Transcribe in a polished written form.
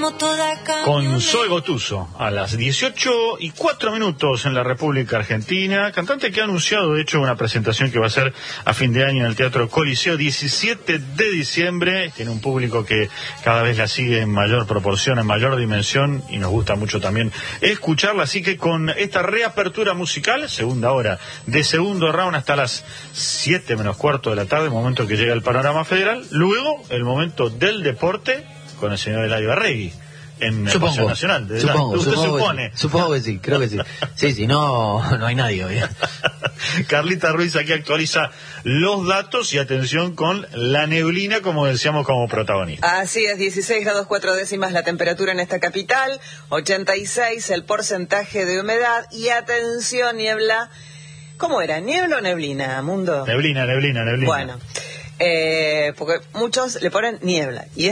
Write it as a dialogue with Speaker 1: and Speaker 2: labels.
Speaker 1: Con Zoe Gotuso, a las 18:04 en la República Argentina, cantante que ha anunciado de hecho una presentación que va a ser a fin de año en el Teatro Coliseo, 17 de diciembre, tiene un público que cada vez la sigue en mayor proporción, en mayor dimensión, y nos gusta mucho también escucharla, así que con esta reapertura musical, segunda hora de segundo round hasta las 7:15 de la tarde, momento que llega el panorama federal, luego el momento del deporte con el señor Eladio Arregui en el Paseo Nacional.
Speaker 2: Supongo que sí, creo que sí. Sí, no hay nadie hoy.
Speaker 1: Carlita Ruiz aquí actualiza los datos y atención con la neblina, como decíamos, como protagonista.
Speaker 3: Así es, 16 grados 4 décimas la temperatura en esta capital, 86 el porcentaje de humedad y atención, niebla. ¿Cómo era? ¿Niebla o neblina, Mundo?
Speaker 1: Neblina.
Speaker 3: Bueno, porque muchos le ponen niebla. Y